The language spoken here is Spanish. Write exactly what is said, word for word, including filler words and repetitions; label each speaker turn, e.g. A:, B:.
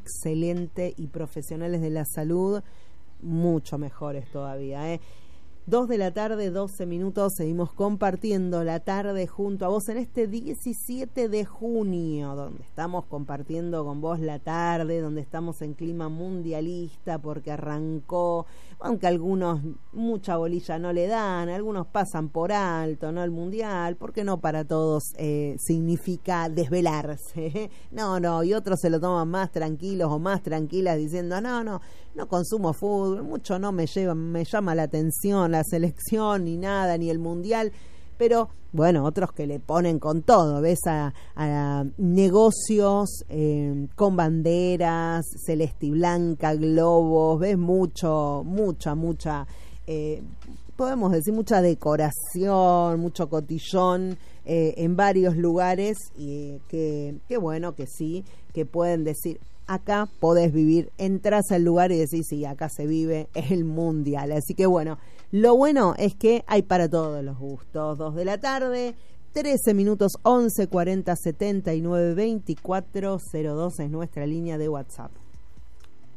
A: excelente y profesionales de la salud mucho mejores todavía, ¿eh? Dos de la tarde, doce minutos, seguimos compartiendo la tarde junto a vos en este diecisiete de junio, donde estamos compartiendo con vos la tarde, donde estamos en clima mundialista porque arrancó, aunque algunos mucha bolilla no le dan, algunos pasan por alto, ¿no? El mundial, porque no para todos eh, significa desvelarse, no, no, y otros se lo toman más tranquilos o más tranquilas diciendo, no, no, no consumo fútbol, mucho no me lleva, me llama la atención la selección ni nada, ni el mundial, pero bueno, otros que le ponen con todo, ves a, a negocios eh, con banderas, celeste y blanca, globos, ves mucho, mucha, mucha, eh, podemos decir mucha decoración, mucho cotillón eh, en varios lugares, y que, que bueno, que sí, que pueden decir, acá podés vivir, entras al lugar y decís, sí, acá se vive el mundial. Así que bueno, lo bueno es que hay para todos los gustos. Dos de la tarde, trece minutos, once cuarenta setenta y nueve veinticuatro cero dos es nuestra línea de WhatsApp.